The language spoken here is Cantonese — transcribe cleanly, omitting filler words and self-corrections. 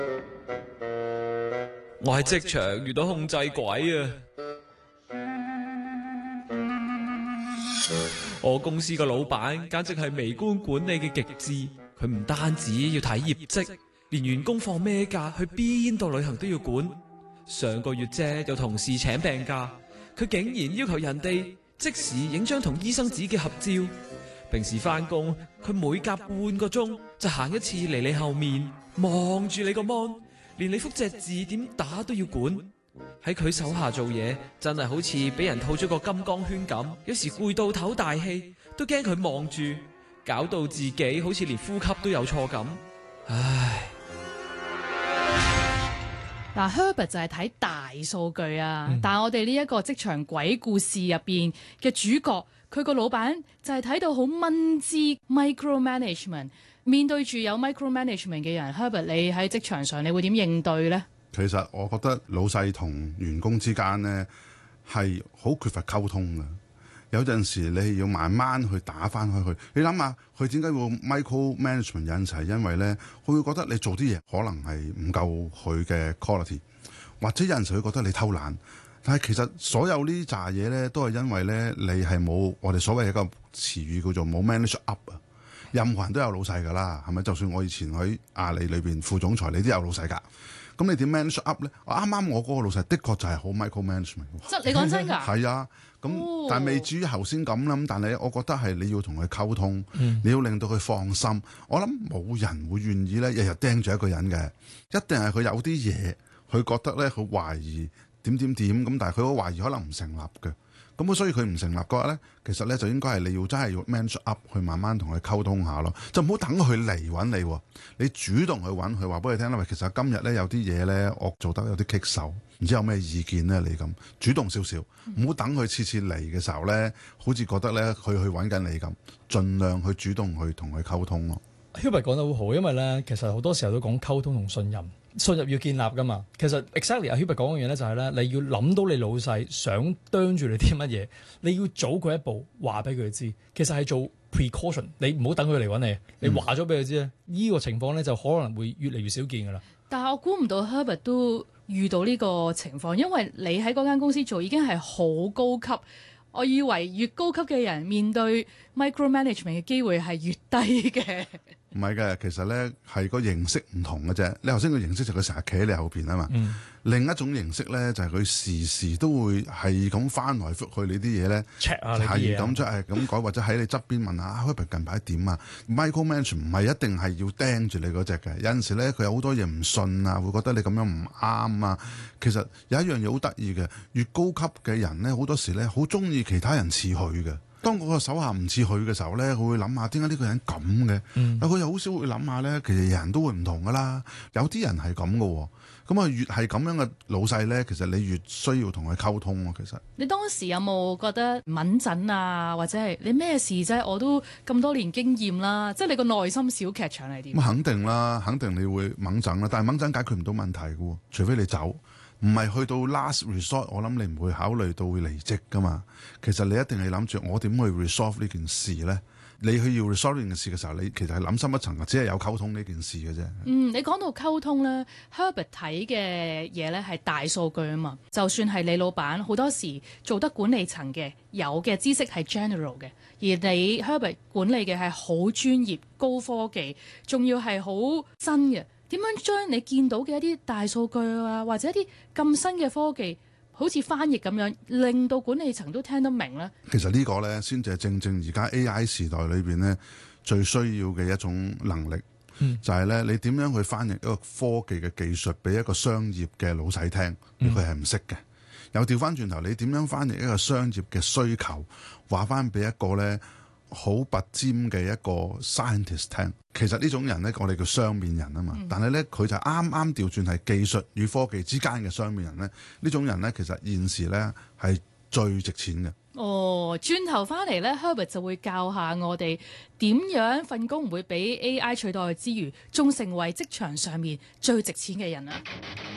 我喺職場遇到控制鬼啊！我公司個老闆簡直係微觀管理嘅極致，佢唔單止要睇業績，連員工放咩假去邊度旅行都要管。上個月啫，有同事請病假，佢竟然要求人哋即時影張同醫生紙嘅合照。平時翻工，佢每隔半個鐘就行一次嚟你後面，望住你個 mon，連你覆隻字點打都要管。喺佢手下做嘢，真係好似俾人套咗個金剛圈咁，有時攰到唞大氣，都驚佢望住，搞到自己好似連呼吸都有錯咁。唉， 嗱 Herbert 就係睇大數據啊，但係我哋呢一個職場鬼故事入邊嘅主角，佢個老闆就係睇到好蚊滋 micromanagement。面對住有 micromanagement 嘅人 ，Herbert 你喺職場上你會點應對呢？ 其實我覺得老細同員工之間呢係好缺乏溝通嘅，有陣時你要慢慢去打翻開去。你諗下，佢點解會 micro management？有陣時係因為呢，佢會覺得你做啲嘢可能係唔夠佢嘅 quality， 或者有陣時佢覺得你偷懶。但係其實所有呢扎嘢呢，都係因為呢，你係冇我哋所謂一個詞語叫做冇 manage up 啊。任何人都有老細㗎啦，係咪？就算我以前喺阿里裏邊副總裁，你都有老細㗎。咁你點 manage up 咧？啱啱我嗰個老細的確就係好 micro management。 你講真㗎？ 係啊，咁但係未至於頭先咁啦。但係我覺得係你要同佢溝通，你要令到佢放心。我諗冇人會願意咧日日盯住一個人嘅，一定係佢有啲嘢，佢覺得咧佢懷疑點咁，但係佢個懷疑可能唔成立嘅。咁所以佢唔成立嘅話咧，其實咧就應該係你要真係要 manage up 去慢慢同佢溝通下咯，就唔好等佢嚟揾你，你主動去揾佢話俾佢聽啦。喂，其實今日咧有啲嘢咧我做得有啲棘手，唔知有咩意見咧？你咁主動少少，唔好等佢次次嚟嘅時候咧，好似覺得咧佢去揾緊你咁，盡量去主動去同佢溝通咯。 Hubert 講得好好，因為咧其實好多時候都講溝通同信任。信任要建立噶嘛，其實 exactly 阿 Hubert 講嘅嘢咧就係咧，你要諗到你老細想啄住你啲乜嘢，你要早佢一步話俾佢知，其實係做 precaution， 你唔好等佢嚟揾你，你話咗俾佢知咧，呢個情況咧就可能會越嚟越少見噶啦。 但係我估唔到 Herbert 都遇到呢個情況，因為你喺嗰間公司做已經係好高級，我以為越高級嘅人面對 micromanagement 嘅機會係越低嘅。 唔係嘅，其實咧係個形式唔同嘅啫。你頭先個形式就佢成日企喺你後邊啊嘛。另一種形式咧就係佢時時都會係咁翻來覆去你啲嘢咧 check 下你啲嘢， 係咁即係咁改，或者喺你側邊問下 Hubert 近排點啊。Micro management 唔係一定係要盯住你嗰隻嘅，有陣時咧佢有好多嘢唔信啊，會覺得你咁樣唔啱啊。其實有一樣嘢好得意嘅，越高級嘅人咧，好多時咧好中意其他人似佢嘅。當嗰個手下唔似佢嘅時候咧，佢會諗下點解呢個人咁嘅？但佢又好少會諗下咧，其實人人都會唔同噶啦。有啲人係咁嘅喎，咁啊越係咁樣嘅老細咧，其實你越需要同佢溝通咯。其實你當時有冇覺得敏感啊，或者係你咩事啫？我都咁多年經驗啦，即係你個內心小劇場係點？ 咁肯定啦，肯定你會掹陣啦，但係掹陣解決唔到問題嘅喎，除非你走。唔係去到 last resort， 我諗你唔會考慮到會離職噶嘛。其實你一定係諗住我點去 resolve 呢件事咧？你去要 resolve 呢件事嘅時候，你其實係諗深一層，只係有溝通呢件事嘅啫。 你講到溝通咧 ，Herbert 睇嘅嘢咧係大數據啊嘛。就算係你老闆，好多時做得管理層嘅，有嘅知識係 general 嘅，而你 Herbert 管理嘅係好專業、高科技，仲要係好新嘅。點樣將你見到嘅一啲大數據啊，或者一啲咁新嘅科技，好似翻譯咁樣，令到管理層都聽得明咧？ 其實呢個咧，先至係正正而家 AI 時代裏邊咧最需要嘅一種能力，就係咧你點樣去翻譯一個科技嘅技術俾一個商業嘅老細聽，佢係唔識嘅。又調翻轉頭，你點樣翻譯一個商業嘅需求，話翻俾一個咧好拔尖嘅一個 scientist 聽，其實呢種人咧，我哋叫雙面人啊嘛。但係咧，佢就啱啱調轉係技術與科技之間嘅雙面人咧。呢種人咧，其實現時咧係最值錢嘅。 轉頭翻嚟咧 ，Herbert 就會教下我哋點樣份工唔會俾 AI 取代之餘，仲成為職場上面最值錢嘅人啊！